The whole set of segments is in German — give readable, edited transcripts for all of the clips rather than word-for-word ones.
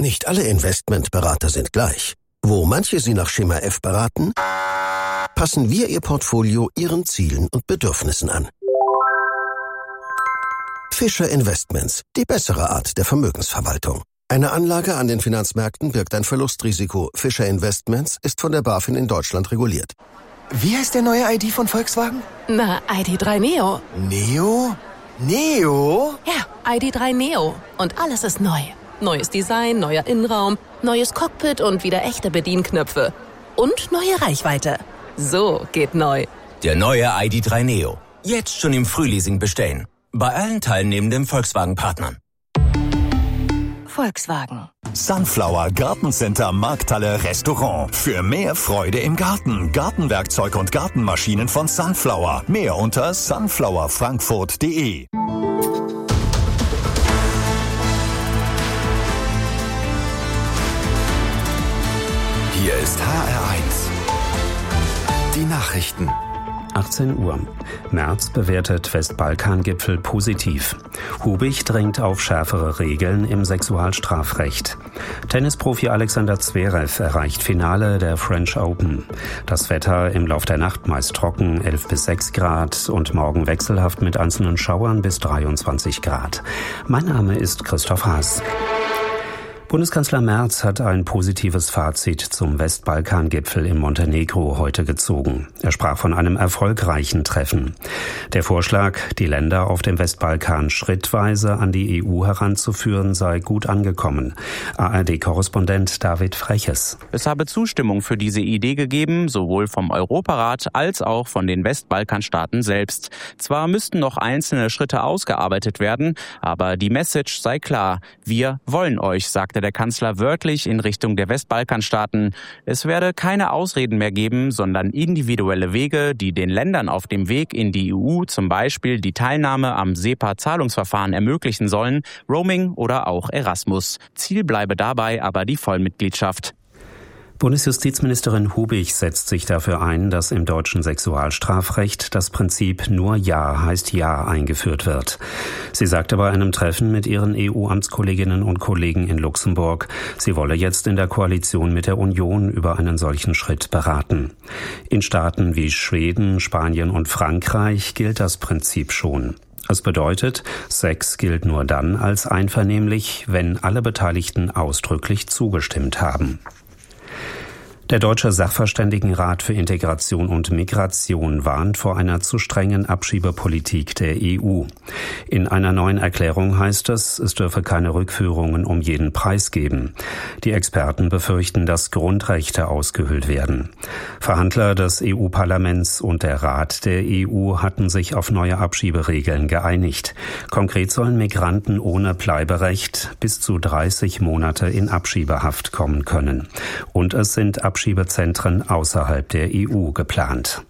Nicht alle Investmentberater sind gleich. Wo manche Sie nach Schema F beraten, passen wir Ihr Portfolio Ihren Zielen und Bedürfnissen an. Fischer Investments, die bessere Art der Vermögensverwaltung. Eine Anlage an den Finanzmärkten birgt ein Verlustrisiko. Fischer Investments ist von der BaFin in Deutschland reguliert. Wie heißt der neue ID von Volkswagen? Na, ID.3 Neo. Neo? Neo? Ja, ID.3 Neo. Und alles ist neu. Neues Design, neuer Innenraum, neues Cockpit und wieder echte Bedienknöpfe. Und neue Reichweite. So geht neu. Der neue ID.3 Neo. Jetzt schon im Frühleasing bestellen. Bei allen teilnehmenden Volkswagen-Partnern. Volkswagen. Sunflower Gartencenter Markthalle Restaurant. Für mehr Freude im Garten. Gartenwerkzeug und Gartenmaschinen von Sunflower. Mehr unter sunflowerfrankfurt.de. Hier ist HR1. Die Nachrichten. 18 Uhr. Merz bewertet Westbalkan-Gipfel positiv. Hubig drängt auf schärfere Regeln im Sexualstrafrecht. Tennisprofi Alexander Zverev erreicht Finale der French Open. Das Wetter im Lauf der Nacht meist trocken, 11 bis 6 Grad und morgen wechselhaft mit einzelnen Schauern bis 23 Grad. Mein Name ist Christoph Haas. Bundeskanzler Merz hat ein positives Fazit zum Westbalkan-Gipfel in Montenegro heute gezogen. Er sprach von einem erfolgreichen Treffen. Der Vorschlag, die Länder auf dem Westbalkan schrittweise an die EU heranzuführen, sei gut angekommen. ARD-Korrespondent David Freches. Es habe Zustimmung für diese Idee gegeben, sowohl vom Europarat als auch von den Westbalkanstaaten selbst. Zwar müssten noch einzelne Schritte ausgearbeitet werden, aber die Message sei klar. Wir wollen euch, sagte der Kanzler wörtlich in Richtung der Westbalkanstaaten. Es werde keine Ausreden mehr geben, sondern individuelle Wege, die den Ländern auf dem Weg in die EU zum Beispiel die Teilnahme am SEPA-Zahlungsverfahren ermöglichen sollen, Roaming oder auch Erasmus. Ziel bleibe dabei aber die Vollmitgliedschaft. Bundesjustizministerin Hubig setzt sich dafür ein, dass im deutschen Sexualstrafrecht das Prinzip nur Ja heißt Ja eingeführt wird. Sie sagte bei einem Treffen mit ihren EU-Amtskolleginnen und Kollegen in Luxemburg, sie wolle jetzt in der Koalition mit der Union über einen solchen Schritt beraten. In Staaten wie Schweden, Spanien und Frankreich gilt das Prinzip schon. Es bedeutet, Sex gilt nur dann als einvernehmlich, wenn alle Beteiligten ausdrücklich zugestimmt haben. Der Deutsche Sachverständigenrat für Integration und Migration warnt vor einer zu strengen Abschiebepolitik der EU. In einer neuen Erklärung heißt es dürfe keine Rückführungen um jeden Preis geben. Die Experten befürchten, dass Grundrechte ausgehöhlt werden. Verhandler des EU-Parlaments und der Rat der EU hatten sich auf neue Abschieberegeln geeinigt. Konkret sollen Migranten ohne Bleiberecht bis zu 30 Monate in Abschiebehaft kommen können. Und es sind Abschiebezentren außerhalb der EU geplant.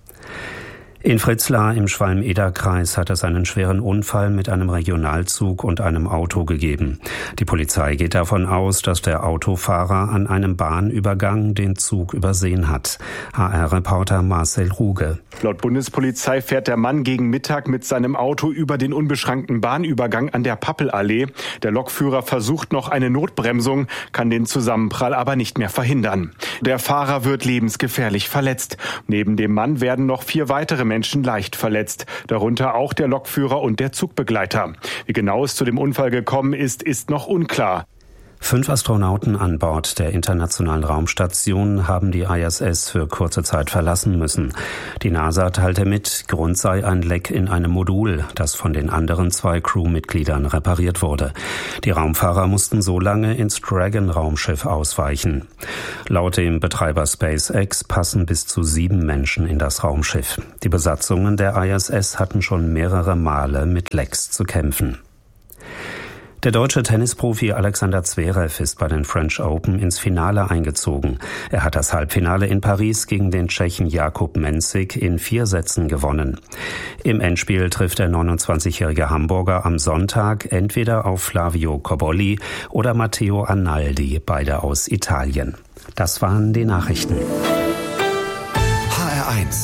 In Fritzlar im Schwalm-Eder-Kreis hat es einen schweren Unfall mit einem Regionalzug und einem Auto gegeben. Die Polizei geht davon aus, dass der Autofahrer an einem Bahnübergang den Zug übersehen hat. HR-Reporter Marcel Ruge. Laut Bundespolizei fährt der Mann gegen Mittag mit seinem Auto über den unbeschrankten Bahnübergang an der Pappelallee. Der Lokführer versucht noch eine Notbremsung, kann den Zusammenprall aber nicht mehr verhindern. Der Fahrer wird lebensgefährlich verletzt. Neben dem Mann werden noch 4 weitere Menschen leicht verletzt, darunter auch der Lokführer und der Zugbegleiter. Wie genau es zu dem Unfall gekommen ist, ist noch unklar. 5 Astronauten an Bord der Internationalen Raumstation haben die ISS für kurze Zeit verlassen müssen. Die NASA teilte mit, Grund sei ein Leck in einem Modul, das von den anderen 2 Crewmitgliedern repariert wurde. Die Raumfahrer mussten so lange ins Dragon-Raumschiff ausweichen. Laut dem Betreiber SpaceX passen bis zu 7 Menschen in das Raumschiff. Die Besatzungen der ISS hatten schon mehrere Male mit Lecks zu kämpfen. Der deutsche Tennisprofi Alexander Zverev ist bei den French Open ins Finale eingezogen. Er hat das Halbfinale in Paris gegen den Tschechen Jakub Mensik in 4 Sätzen gewonnen. Im Endspiel trifft der 29-jährige Hamburger am Sonntag entweder auf Flavio Cobolli oder Matteo Arnaldi, beide aus Italien. Das waren die Nachrichten. HR1,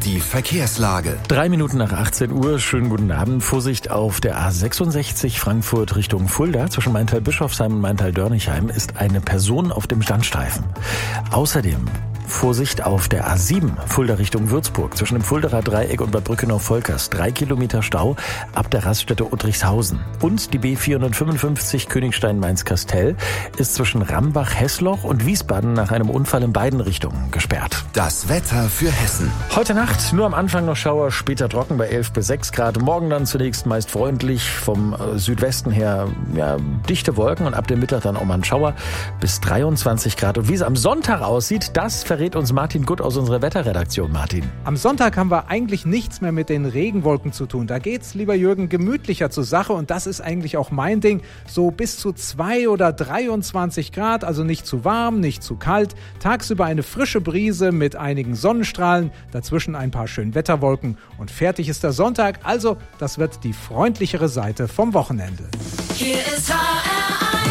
die Verkehrslage. 3 Minuten nach 18 Uhr, schönen guten Abend. Vorsicht auf der A66 Frankfurt Richtung Fulda. Zwischen Maintal-Bischofsheim und Maintal-Dörnigheim ist eine Person auf dem Standstreifen. Außerdem Vorsicht auf der A7 Fulda Richtung Würzburg. Zwischen dem Fuldaer Dreieck und Bad Brückenau-Volkers 3 Kilometer Stau ab der Raststätte Uttrichshausen. Und die B455 Königstein-Mainz-Kastel ist zwischen Rambach-Hessloch und Wiesbaden nach einem Unfall in beiden Richtungen gesperrt. Das Wetter für Hessen. Heute Nacht nur am Anfang noch Schauer, später trocken bei 11 bis 6 Grad. Morgen dann zunächst meist freundlich, vom Südwesten her dichte Wolken und ab dem Mittag dann auch mal ein Schauer bis 23 Grad. Und wie es am Sonntag aussieht, das verrät uns Martin Gutt aus unserer Wetterredaktion. Martin. Am Sonntag haben wir eigentlich nichts mehr mit den Regenwolken zu tun. Da geht's, lieber Jürgen, gemütlicher zur Sache und das ist eigentlich auch mein Ding. So bis zu 2 oder 23 Grad, also nicht zu warm, nicht zu kalt. Tagsüber eine frische Brise mit einigen Sonnenstrahlen, dazwischen ein paar Schönwetterwolken und fertig ist der Sonntag. Also, das wird die freundlichere Seite vom Wochenende. Hier ist HR1.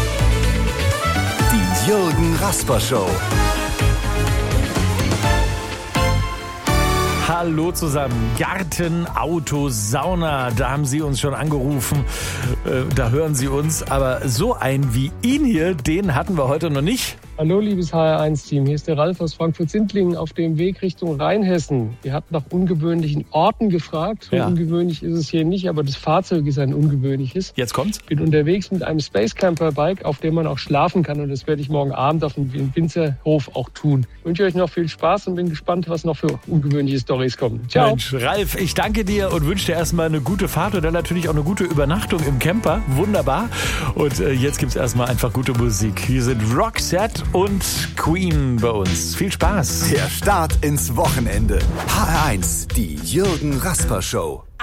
Die Jürgen Rasper Show. Hallo zusammen. Garten, Auto, Sauna, da haben Sie uns schon angerufen. Da hören Sie uns. Aber so einen wie ihn hier, den hatten wir heute noch nicht. Hallo liebes HR1-Team, hier ist der Ralf aus Frankfurt-Sindlingen auf dem Weg Richtung Rheinhessen. Ihr habt nach ungewöhnlichen Orten gefragt. So ungewöhnlich ist es hier nicht, aber das Fahrzeug ist ein ungewöhnliches. Jetzt kommt's. Ich bin unterwegs mit einem Space Camper Bike, auf dem man auch schlafen kann und das werde ich morgen Abend auf dem Winzerhof auch tun. Ich wünsche euch noch viel Spaß und bin gespannt, was noch für ungewöhnliche Storys kommen. Ciao. Mensch, Ralf, ich danke dir und wünsche dir erstmal eine gute Fahrt und dann natürlich auch eine gute Übernachtung im Camper. Wunderbar. Und jetzt gibt's erstmal einfach gute Musik. Hier sind Roxette und Queen bei uns. Viel Spaß. Der Start ins Wochenende. HR1, die Jürgen Rasper Show.